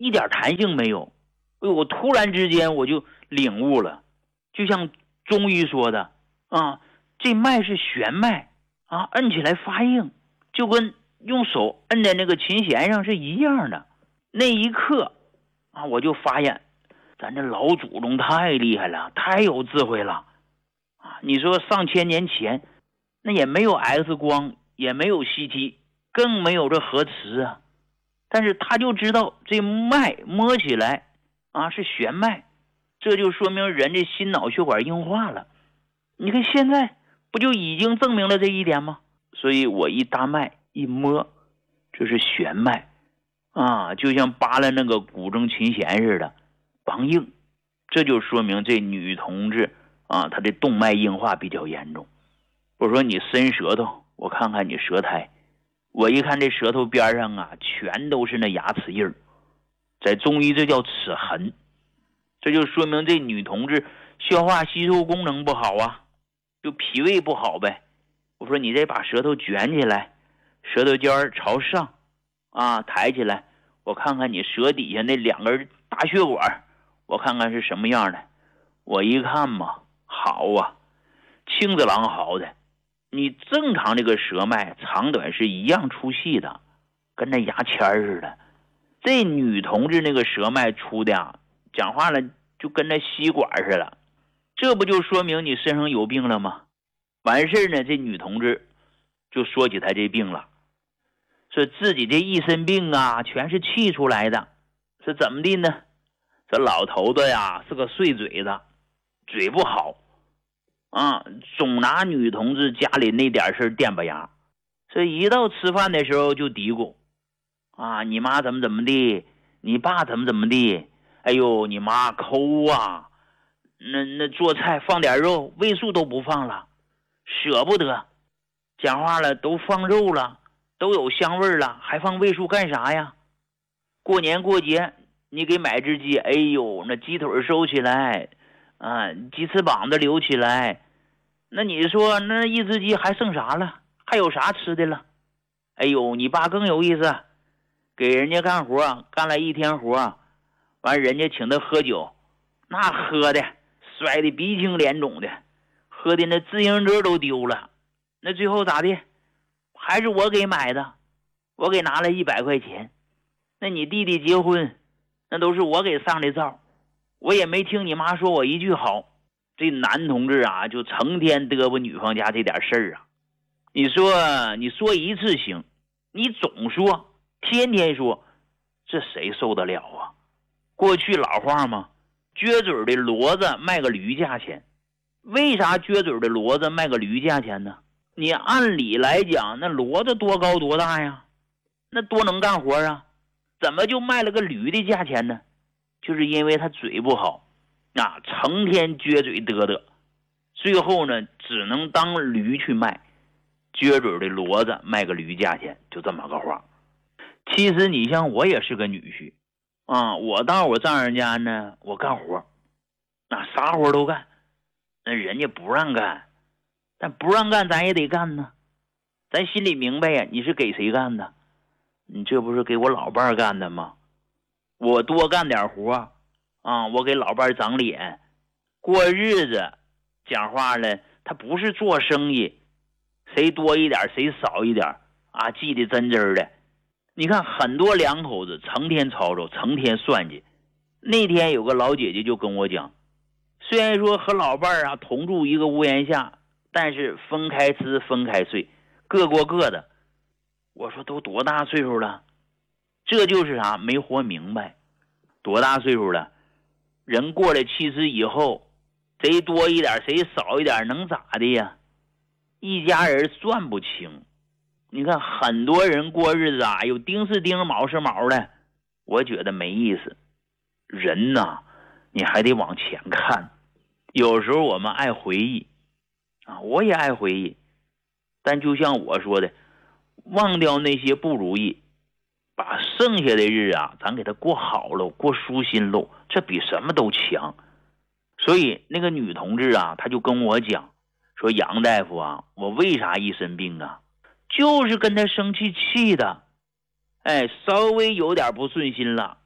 一点弹性没有。我突然之间我就领悟了，就像中医说的啊，这脉是弦脉啊，摁起来发硬，就跟用手摁在那个琴弦上是一样的。那一刻啊，我就发现咱这老祖宗太厉害了，太有智慧了啊！你说上千年前那也没有 X 光，也没有 CT， 更没有这核磁啊，但是他就知道这脉摸起来啊是弦脉，这就说明人的心脑血管硬化了。你看现在不就已经证明了这一点吗？所以我一搭脉一摸，这是弦脉啊，就像扒拉那个古筝琴弦似的梆硬，这就说明这女同志啊，她的动脉硬化比较严重。我说你伸舌头，我看看你舌苔，我一看这舌头边上啊，全都是那牙齿印儿，在中医这叫齿痕，这就说明这女同志消化吸收功能不好啊，就脾胃不好呗。我说你得把舌头卷起来，舌头尖朝上啊，抬起来，我看看你舌底下那两根大血管，我看看是什么样的。我一看嘛，好啊，青子郎好的。你正常这个舌脉长短是一样粗细的，跟那牙签似的。这女同志那个舌脉粗的啊，讲话了就跟那吸管似的，这不就说明你身上有病了吗？完事呢，这女同志就说起她这病了，说自己这一身病啊全是气出来的。是怎么的呢？这老头子呀是个碎嘴子，嘴不好啊，总拿女同志家里那点事垫吧牙。这一到吃饭的时候就嘀咕啊，你妈怎么怎么地，你爸怎么怎么地，哎呦你妈抠啊，那做菜放点肉，味素都不放了，舍不得。讲话了都放肉了，都有香味了，还放味素干啥呀？过年过节你给买只鸡，哎呦那鸡腿收起来啊，鸡翅膀子留起来，那你说那一只鸡还剩啥了？还有啥吃的了？哎呦你爸更有意思，给人家干活，干了一天活，完人家请他喝酒，那喝的摔的鼻青脸肿的，喝的那自行车都丢了。那最后咋的？还是我给买的，我给拿了100块钱。那你弟弟结婚，那都是我给上的照，我也没听你妈说我一句好。这男同志啊，就成天嘚啵女方家这点事儿啊。你说一次行，你总说，天天说，这谁受得了啊？过去老话嘛，撅嘴的骡子卖个驴价钱。为啥撅嘴的骡子卖个驴价钱呢？你按理来讲，那骡子多高多大呀？那多能干活啊？怎么就卖了个驴的价钱呢？就是因为他嘴不好啊，成天撅嘴嘚嘚，最后呢只能当驴去卖，撅嘴的骡子卖个驴价钱，就这么个话。其实你像我也是个女婿啊，我到我丈人家呢，我干活，那啥活都干，那人家不让干，但不让干咱也得干呢。咱心里明白呀，你是给谁干的？你这不是给我老伴儿干的吗？我多干点活啊，我给老伴儿长脸，过日子。讲话了，他不是做生意，谁多一点谁少一点啊，记得真真的。你看很多两口子成天吵吵，成天算计。那天有个老姐姐就跟我讲，虽然说和老伴儿啊同住一个屋檐下，但是分开吃分开睡，各过各的。我说都多大岁数了？这就是啥？没活明白。多大岁数了？人过了70以后，谁多一点谁少一点能咋的呀？一家人算不清。你看很多人过日子啊，有丁是丁卯是卯的，我觉得没意思。人呐，你还得往前看。有时候我们爱回忆啊，我也爱回忆，但就像我说的，忘掉那些不如意，把剩下的日啊咱给他过好了，过舒心喽，这比什么都强。所以那个女同志啊，她就跟我讲说，杨大夫啊，我为啥一身病啊？就是跟他生气的，哎，稍微有点不顺心了，